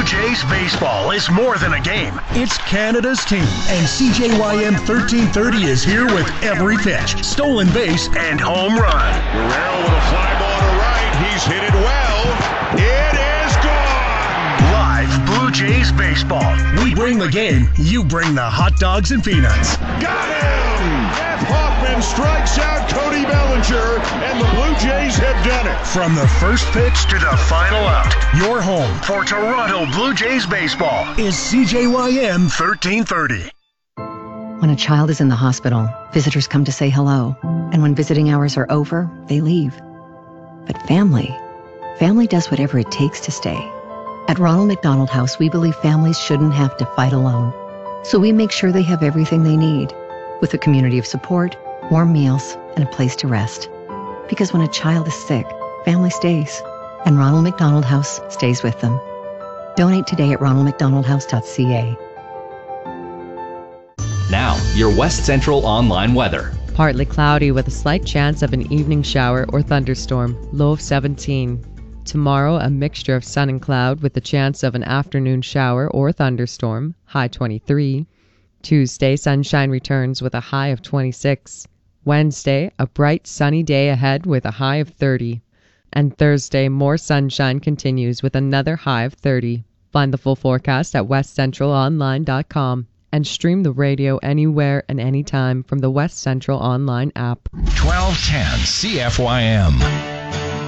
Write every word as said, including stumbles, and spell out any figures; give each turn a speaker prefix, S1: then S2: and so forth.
S1: Blue Jays baseball is more than a game. It's Canada's team, and C J Y M thirteen thirty is here with every pitch, stolen base, and home run.
S2: Guerrero with a fly ball to right. He's hit it well. It is gone.
S1: Live Blue Jays baseball. We bring the game. You bring the hot dogs and peanuts.
S2: Got him! Jeff Hoffman strikes out Cody Bellinger, and the Blue Jays have done it.
S1: From the first pitch to the final out, your home for Toronto Blue Jays baseball is C J Y M thirteen thirty.
S3: When a child is in the hospital, visitors come to say hello. And when visiting hours are over, they leave. But family, family does whatever it takes to stay. At Ronald McDonald House, we believe families shouldn't have to fight alone. So we make sure they have everything they need, with a community of support, warm meals, and a place to rest. Because when a child is sick, family stays, and Ronald McDonald House stays with them. Donate today at ronald mcdonald house dot c a.
S4: Now, your West Central online weather.
S5: Partly cloudy with a slight chance of an evening shower or thunderstorm, low of seventeen. Tomorrow, a mixture of sun and cloud with a chance of an afternoon shower or thunderstorm, high twenty-three. Tuesday, sunshine returns with a high of twenty-six. Wednesday, a bright sunny day ahead with a high of thirty. And Thursday, more sunshine continues with another high of thirty. Find the full forecast at west central online dot com and stream the radio anywhere and anytime from the West Central Online app.
S6: twelve ten C F Y M.